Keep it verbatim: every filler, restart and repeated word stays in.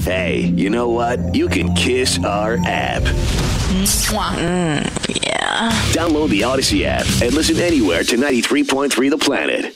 Hey, you know what? You can kiss our app. Mm, yeah. Download the Odyssey app and listen anywhere to ninety-three point three The Planet.